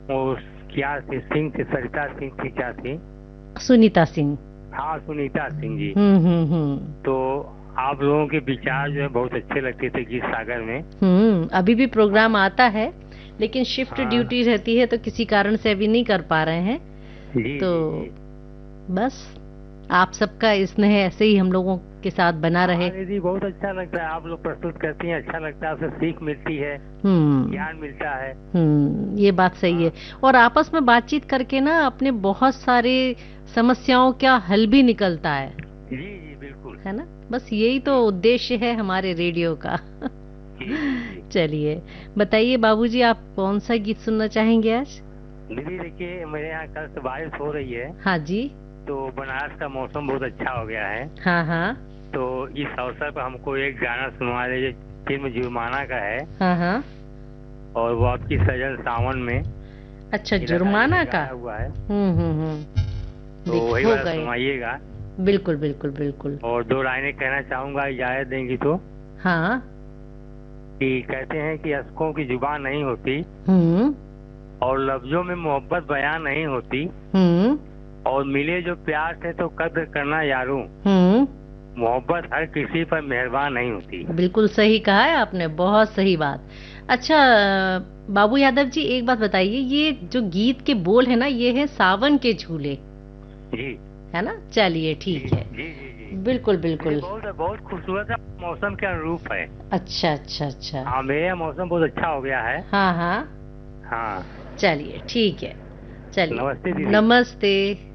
वो क्या थी, सिंह थी, सरिता सिंह थी, क्या थी? सुनीता सिंह। हाँ, सुनीता सिंह जी। हम्म। तो आप लोगों के विचार जो है बहुत अच्छे लगते थे गीत सागर में। अभी भी प्रोग्राम आता है, लेकिन शिफ्ट हाँ ड्यूटी रहती है तो किसी कारण से अभी नहीं कर पा रहे हैं। जी तो जी जी। बस आप सबका स्नेह ऐसे ही हम लोगों के साथ बना रहे। हाँ दीदी, बहुत अच्छा लगता है, आप लोग प्रस्तुत करती हैं, अच्छा लगता है, उससे सीख मिलती है, हम्म। ज्ञान मिलता है। ये बात सही है। हाँ और आपस में बातचीत करके ना अपने बहुत सारे समस्याओं का हल भी निकलता जी जी बिल्कुल। है ना। बस यही तो जी उद्देश्य है हमारे रेडियो का। जी जी जी। चलिए, बताइए बाबूजी, आप कौन सा गीत सुनना चाहेंगे आज? दीदी देखिए, मेरे यहाँ कल से बारिश हो रही है, हाँ जी। तो बनारस का मौसम बहुत अच्छा हो गया है। हाँ हाँ। तो इस अवसर पर हमको एक गाना सुनवा दीजिए, फिल्म जुर्माना का है, हाँ हाँ। और वो आपकी सजन सावन में अच्छा, ये लता जी ने जुर्माना का। गाया हुआ है। तो वही देखो वाला गए। सुनवाइएगा। बिल्कुल बिल्कुल बिल्कुल। और दो लाइनें कहना चाहूंगा, इजाजत देंगी तो, हाँ। कि कहते हैं कि अशकों की जुबान नहीं होती, हम्म और लफ्जों में मोहब्बत बयां नहीं होती, हम्म और मिले जो प्यार से तो कद्र करना यारों, हम्म। मोहब्बत हर किसी पर मेहरबान नहीं होती। बिल्कुल सही कहा है आपने, बहुत सही बात। अच्छा, बाबू यादव जी, एक बात बताइए, ये जो गीत के बोल है ना, ये है सावन के झूले, जी है ना? चलिए जी ठीक है। जी जी जी। बिल्कुल ये बिल्कुल। बहुत बहुत खूबसूरत है, मौसम के अनुरूप है। अच्छा अच्छा अच्छा। हाँ, मेरे यहाँ मौसम बहुत अच्छा हो गया है। हाँ हाँ। हाँ। चलिए ठीक है। चलिए, नमस्ते दीदी। नमस्ते।